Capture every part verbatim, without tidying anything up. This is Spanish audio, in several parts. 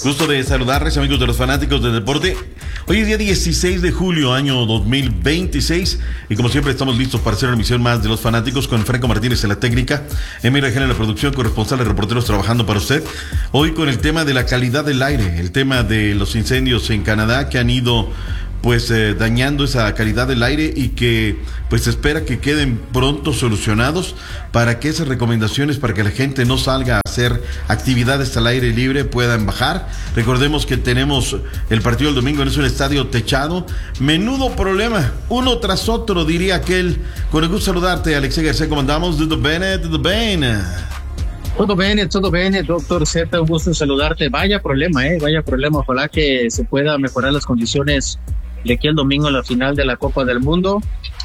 Gusto de saludarles, amigos de los fanáticos del deporte. Hoy es día dieciséis de julio, año dos mil veintiséis, y como siempre estamos listos para hacer una emisión más de los fanáticos con Franco Martínez en la técnica, Emir Rajel en la producción, corresponsales reporteros trabajando para usted. Hoy con el tema de la calidad del aire, el tema de los incendios en Canadá que han ido pues eh, dañando esa calidad del aire y que pues se espera que queden pronto solucionados para que esas recomendaciones para que la gente no salga a hacer actividades al aire libre puedan bajar. Recordemos que tenemos el partido del domingo en un estadio techado. Menudo problema, uno tras otro, diría aquel. Con el gusto de saludarte, Alexei García, ¿cómo andamos? Tutto bene, tutto bene. Todo bien, todo bien, doctor Z, un gusto en saludarte. Vaya problema, eh, vaya problema. Ojalá que se pueda mejorar las condiciones de aquí al domingo en la final de la Copa del Mundo.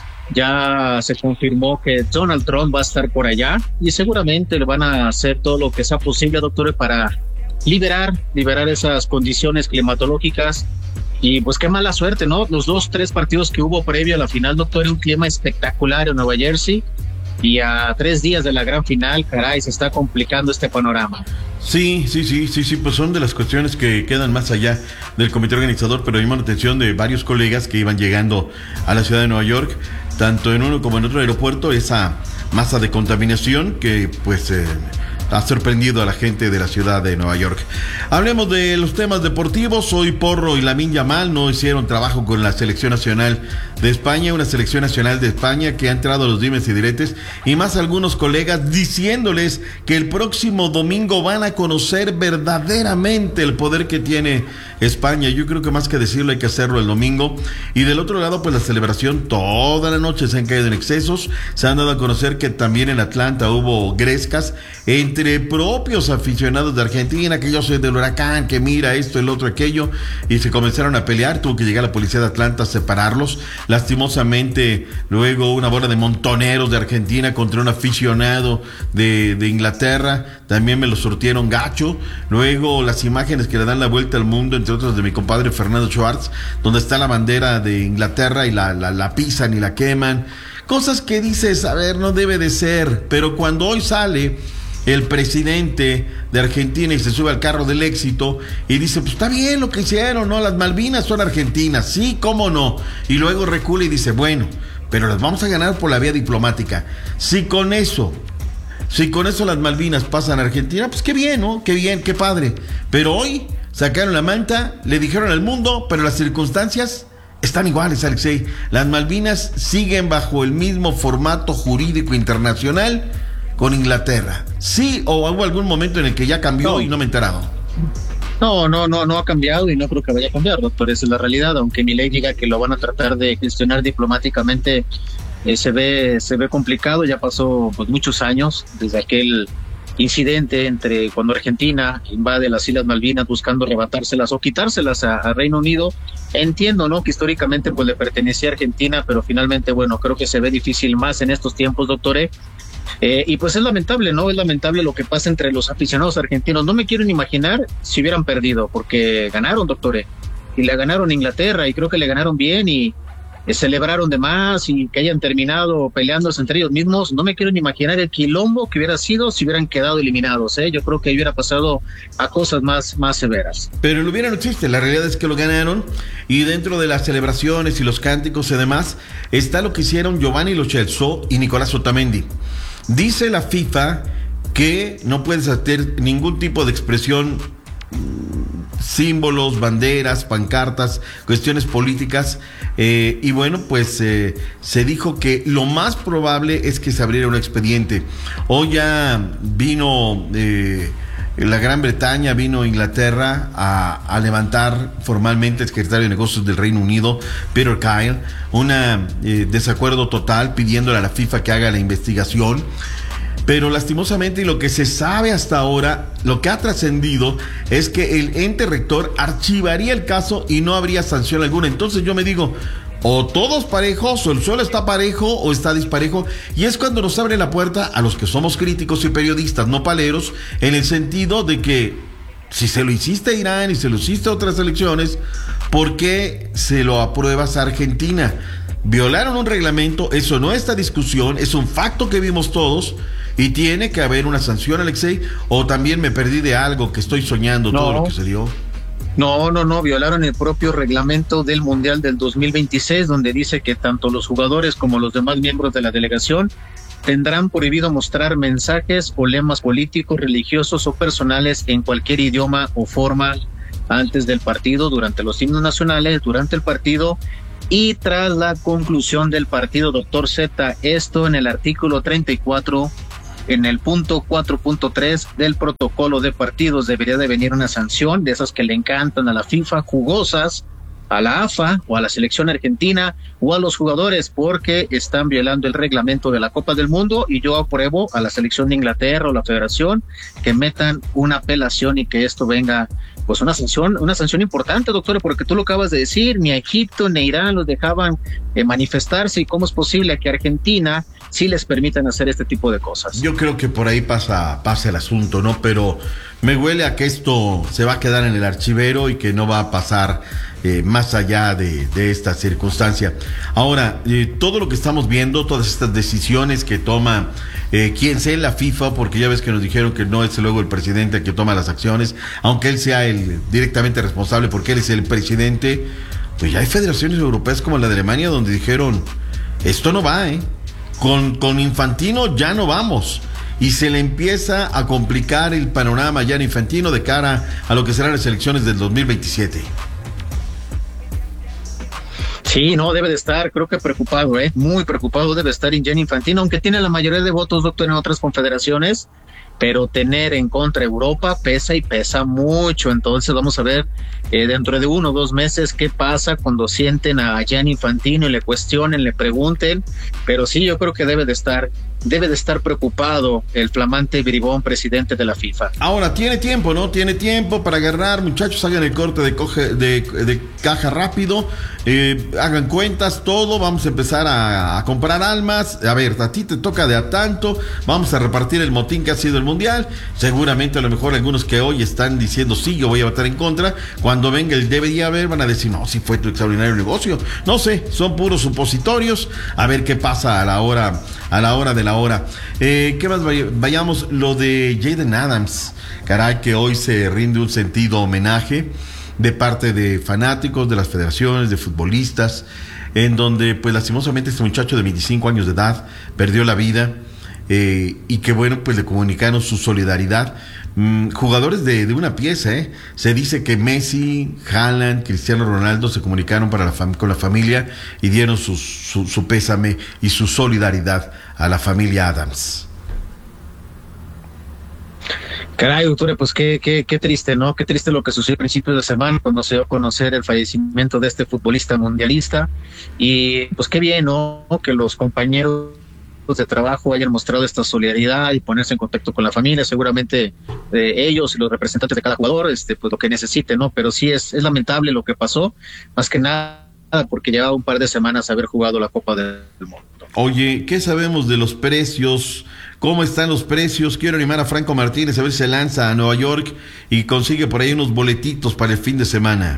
Ya se confirmó que Donald Trump va a estar por allá y seguramente le van a hacer todo lo que sea posible, doctor, para liberar, liberar esas condiciones climatológicas. Y pues qué mala suerte, ¿no? Los dos, tres partidos que hubo previo a la final, doctor, un clima espectacular en Nueva Jersey. Y a tres días de la gran final, caray, se está complicando este panorama. Sí, sí, sí, sí, sí, pues son de las cuestiones que quedan más allá del comité organizador, pero llamó la atención de varios colegas que iban llegando a la ciudad de Nueva York, tanto en uno como en otro aeropuerto, esa masa de contaminación que pues eh, ha sorprendido a la gente de la ciudad de Nueva York. Hablemos de los temas deportivos. Hoy Porro y Lamine Yamal no hicieron trabajo con la selección nacional de España, una selección nacional de España que ha entrado a los dimes y diretes, y más algunos colegas diciéndoles que el próximo domingo van a conocer verdaderamente el poder que tiene España. Yo creo que más que decirlo hay que hacerlo el domingo. Y del otro lado, pues la celebración toda la noche se han caído en excesos. Se han dado a conocer que también en Atlanta hubo grescas entre propios aficionados de Argentina, que yo soy del Huracán, que mira esto, el otro, aquello, y se comenzaron a pelear. Tuvo que llegar la policía de Atlanta a separarlos. Lastimosamente, luego una bola de montoneros de Argentina contra un aficionado de, de Inglaterra, también me lo surtieron gacho. Luego las imágenes que le dan la vuelta al mundo, entre otras de mi compadre Fernando Schwartz, donde está la bandera de Inglaterra y la, la, la pisan y la queman. Cosas que dices, a ver, no debe de ser, pero cuando hoy sale el presidente de Argentina y se sube al carro del éxito y dice, pues está bien lo que hicieron, ¿no? Las Malvinas son argentinas, sí, cómo no. Y luego recula y dice, bueno, pero las vamos a ganar por la vía diplomática. Si con eso, si con eso las Malvinas pasan a Argentina, pues qué bien, ¿no? Qué bien, qué padre. Pero hoy sacaron la manta, le dijeron al mundo, pero las circunstancias están iguales, Alexei. Las Malvinas siguen bajo el mismo formato jurídico internacional con Inglaterra. ¿Sí o hubo algún momento en el que ya cambió no. y no me he enterado? No, no, no, no ha cambiado y no creo que vaya a cambiar, doctor. Esa es la realidad. Aunque mi ley diga que lo van a tratar de gestionar diplomáticamente, eh, se ve, se ve complicado. Ya pasó pues muchos años desde aquel incidente entre cuando Argentina invade las Islas Malvinas buscando arrebatárselas o quitárselas a, a Reino Unido. Entiendo, ¿no?, que históricamente pues le pertenecía a Argentina, pero finalmente, bueno, creo que se ve difícil más en estos tiempos, doctor. Eh, Eh, y pues es lamentable, ¿no? Es lamentable lo que pasa entre los aficionados argentinos. No me quiero ni imaginar si hubieran perdido, porque ganaron, doctor, y le ganaron a Inglaterra, y creo que le ganaron bien, y eh, celebraron de más, y que hayan terminado peleándose entre ellos mismos. No me quiero ni imaginar el quilombo que hubiera sido si hubieran quedado eliminados, ¿eh? Yo creo que hubiera pasado a cosas más, más severas. Pero el hubiera no existe, la realidad es que lo ganaron, y dentro de las celebraciones y los cánticos y demás, está lo que hicieron Giovanni Lo Celso y Nicolás Otamendi. Dice la FIFA que no puedes hacer ningún tipo de expresión, símbolos, banderas, pancartas, cuestiones políticas, eh, y bueno, pues eh, se dijo que lo más probable es que se abriera un expediente. Hoy ya vino eh, la Gran Bretaña, vino Inglaterra a, a levantar formalmente el secretario de Negocios del Reino Unido, Peter Kyle, un eh, desacuerdo total pidiéndole a la FIFA que haga la investigación. Pero lastimosamente, y lo que se sabe hasta ahora, lo que ha trascendido es que el ente rector archivaría el caso y no habría sanción alguna. Entonces yo me digo, o todos parejos, o el suelo está parejo o está disparejo, y es cuando nos abre la puerta a los que somos críticos y periodistas, no paleros, en el sentido de que si se lo hiciste a Irán y se lo hiciste a otras elecciones, ¿por qué se lo apruebas a Argentina? Violaron un reglamento, eso no está discusión, es un facto que vimos todos, y tiene que haber una sanción, Alexei, o también me perdí de algo que estoy soñando, no, todo lo que se dio. No, no, no, violaron el propio reglamento del Mundial del dos mil veintiséis, donde dice que tanto los jugadores como los demás miembros de la delegación tendrán prohibido mostrar mensajes o lemas políticos, religiosos o personales en cualquier idioma o forma antes del partido, durante los himnos nacionales, durante el partido y tras la conclusión del partido. Doctor Z, esto en el artículo treinta y cuatro, en el punto cuatro punto tres del protocolo de partidos debería de venir una sanción de esas que le encantan a la FIFA, jugosas, a la A F A o a la selección argentina o a los jugadores, porque están violando el reglamento de la Copa del Mundo, y yo apruebo a la selección de Inglaterra o la federación que metan una apelación y que esto venga pues una sanción, una sanción importante, doctor, porque tú lo acabas de decir, ni a Egipto ni a Irán los dejaban eh, manifestarse, y cómo es posible que a Argentina sí les permitan hacer este tipo de cosas. Yo creo que por ahí pasa, pasa el asunto, ¿no? Pero me huele a que esto se va a quedar en el archivero y que no va a pasar eh, más allá de, de esta circunstancia. Ahora, eh, todo lo que estamos viendo, todas estas decisiones que toma eh, quien sea en la FIFA, porque ya ves que nos dijeron que no es luego el presidente el que toma las acciones, aunque él sea el directamente responsable porque él es el presidente, pues ya hay federaciones europeas como la de Alemania donde dijeron, esto no va, ¿eh? Con, con Infantino ya no vamos. Y se le empieza a complicar el panorama ya en Infantino de cara a lo que serán las elecciones del dos mil veintisiete. Sí, no, debe de estar, creo que preocupado, ¿eh? Muy preocupado debe estar Gianni Infantino, aunque tiene la mayoría de votos, doctor, en otras confederaciones, pero tener en contra Europa pesa y pesa mucho. Entonces vamos a ver eh, dentro de uno o dos meses qué pasa cuando sienten a Gianni Infantino y le cuestionen, le pregunten, pero sí, yo creo que debe de estar debe de estar preocupado el flamante bribón presidente de la FIFA. Ahora, tiene tiempo, ¿no? Tiene tiempo para agarrar, muchachos, hagan el corte de, coge, de, de caja rápido, eh, hagan cuentas, todo, vamos a empezar a, a comprar almas. A ver, a ti te toca de a tanto, vamos a repartir el motín que ha sido el Mundial. Seguramente a lo mejor algunos que hoy están diciendo, sí, yo voy a votar en contra, cuando venga el debería haber, van a decir, no, sí fue tu extraordinario negocio. No sé, son puros supositorios, a ver qué pasa a la hora, a la hora de la hora. Eh, ¿Qué más? Vayamos, lo de Jaden Adams. Caray, que hoy se rinde un sentido homenaje de parte de fanáticos, de las federaciones, de futbolistas, en donde, pues, lastimosamente este muchacho de veinticinco años de edad perdió la vida, eh, y que, bueno, pues le comunicaron su solidaridad. Mm, jugadores de, de una pieza, ¿eh? Se dice que Messi, Haaland, Cristiano Ronaldo se comunicaron para la fam- con la familia y dieron su, su, su pésame y su solidaridad a la familia Adams. Caray, doctora, pues qué, qué, qué triste, ¿no? Qué triste lo que sucedió a principios de semana cuando se dio a conocer el fallecimiento de este futbolista mundialista. Y pues qué bien, ¿no? Que los compañeros de trabajo hayan mostrado esta solidaridad y ponerse en contacto con la familia. Seguramente eh, ellos y los representantes de cada jugador, este, pues lo que necesiten, ¿no? Pero sí es, es lamentable lo que pasó, más que nada porque llevaba un par de semanas haber jugado la Copa del Mundo. Oye, ¿qué sabemos de los precios? ¿Cómo están los precios? Quiero animar a Franco Martínez a ver si se lanza a Nueva York y consigue por ahí unos boletitos para el fin de semana.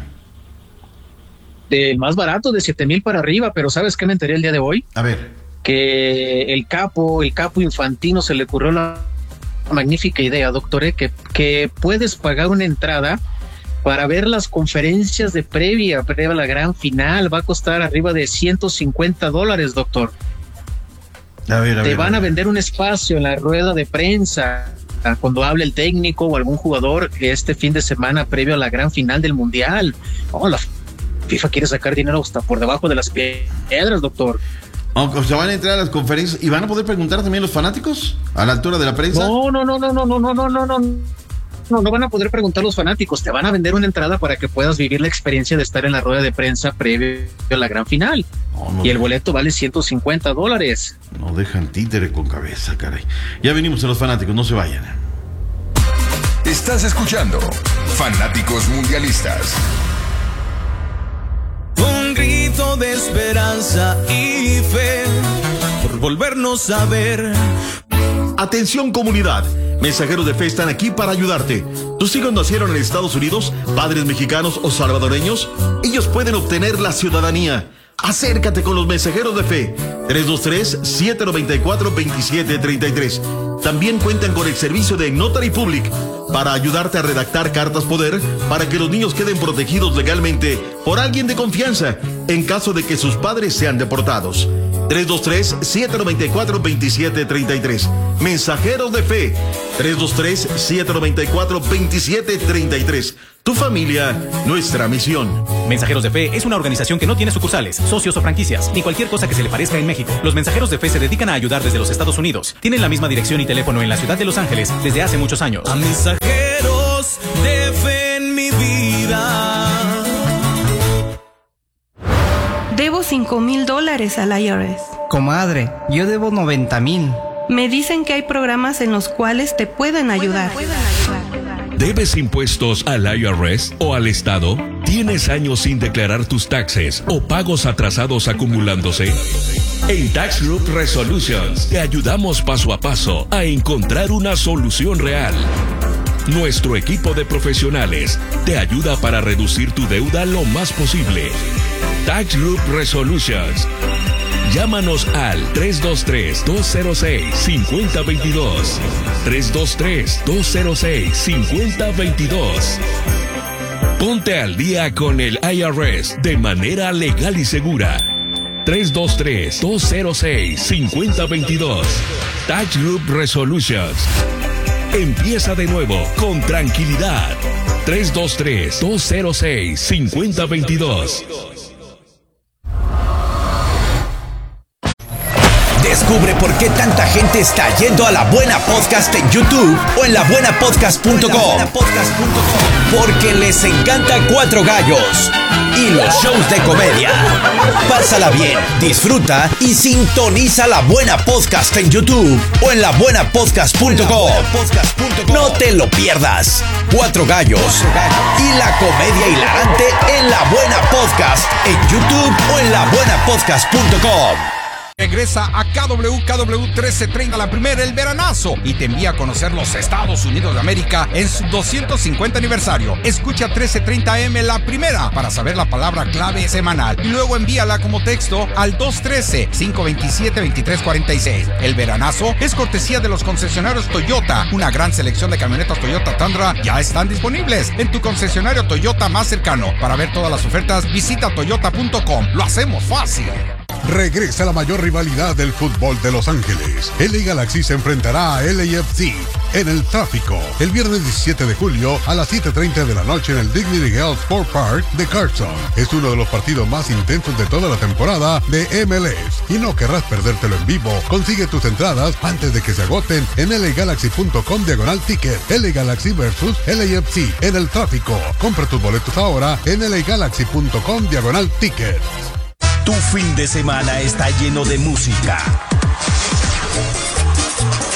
De más barato, de siete mil para arriba, pero ¿sabes qué me enteré el día de hoy? A ver. Que el capo, el capo Infantino se le ocurrió la magnífica idea, doctor, que, que puedes pagar una entrada para ver las conferencias de previa, previa a la gran final. Va a costar arriba de ciento cincuenta dólares, doctor. A ver, a Te ver, van a, a vender un espacio en la rueda de prensa cuando hable el técnico o algún jugador este fin de semana previo a la gran final del Mundial. Oh, la FIFA quiere sacar dinero hasta por debajo de las piedras, doctor. O sea, van a entrar a las conferencias y van a poder preguntar también los fanáticos a la altura de la prensa. No, no, no, no, no, no, no, no, no, no. No, no van a poder preguntar los fanáticos, te van a vender una entrada para que puedas vivir la experiencia de estar en la rueda de prensa previo a la gran final. No, no, y el boleto vale ciento cincuenta dólares. No dejan títere con cabeza, caray. Ya venimos a los fanáticos, no se vayan. Estás escuchando Fanáticos Mundialistas. Un grito de esperanza y fe por volvernos a ver. Atención comunidad, mensajeros de fe están aquí para ayudarte. ¿Tus hijos nacieron en Estados Unidos, padres mexicanos o salvadoreños? Ellos pueden obtener la ciudadanía. Acércate con los mensajeros de fe. tres dos tres, siete nueve cuatro, dos siete tres tres. También cuentan con el servicio de Notary Public. para ayudarte a redactar cartas poder para que los niños queden protegidos legalmente por alguien de confianza en caso de que sus padres sean deportados. tres dos tres, siete nueve cuatro, dos siete tres tres. Mensajeros de Fe. tres dos tres, siete nueve cuatro, dos siete tres tres. Tu familia, nuestra misión. Mensajeros de Fe es una organización que no tiene sucursales, socios o franquicias, ni cualquier cosa que se le parezca en México. Los Mensajeros de Fe se dedican a ayudar desde los Estados Unidos. Tienen la misma dirección y teléfono en la ciudad de Los Ángeles desde hace muchos años. A mensajeros de fe en mi vida. Debo cinco mil dólares al I R S. Comadre, yo debo noventa mil. Me dicen que hay programas en los cuales te pueden ayudar. ¿Debes impuestos al I R S o al Estado? ¿Tienes años sin declarar tus taxes o pagos atrasados acumulándose? En Tax Group Resolutions te ayudamos paso a paso a encontrar una solución real. Nuestro equipo de profesionales te ayuda para reducir tu deuda lo más posible. Tax Group Resolutions. Llámanos al tres dos tres, dos cero seis, cinco cero dos dos. tres dos tres, dos cero seis, cinco cero dos dos. Ponte al día con el I R S de manera legal y segura. tres dos tres, dos cero seis, cinco cero dos dos. Tax Group Resolutions. Empieza de nuevo con tranquilidad. tres dos tres, dos cero seis, cinco cero dos dos. Descubre por qué tanta gente está yendo a La Buena Podcast en YouTube o en la buena podcast punto com. Porque les encanta Cuatro Gallos y los shows de comedia. Pásala bien, disfruta y sintoniza La Buena Podcast en YouTube o en la buena podcast punto com. No te lo pierdas. Cuatro Gallos y la comedia hilarante en La Buena Podcast en YouTube o en la buena podcast punto com. Regresa a K W K W trece treinta, la primera, el veranazo, y te envía a conocer los Estados Unidos de América en su doscientos cincuenta aniversario. Escucha trece treinta A M la primera para saber la palabra clave semanal y luego envíala como texto al dos uno tres, cinco dos siete, dos tres cuatro seis. El veranazo es cortesía de los concesionarios Toyota. Una gran selección de camionetas Toyota Tundra ya están disponibles en tu concesionario Toyota más cercano. Para ver todas las ofertas, visita toyota punto com. Lo hacemos fácil. Regresa la mayor rivalidad del fútbol de Los Ángeles. L A Galaxy se enfrentará a L A F C en el tráfico el viernes diecisiete de julio a las siete treinta de la noche en el Dignity Health Sport Park de Carson. Es uno de los partidos más intensos de toda la temporada de M L S y no querrás perdértelo en vivo. Consigue tus entradas antes de que se agoten en L A Galaxy punto com diagonal ticket. L A Galaxy versus L A F C en el tráfico. Compra tus boletos ahora en L A Galaxy punto com diagonal ticket. Tu fin de semana está lleno de música,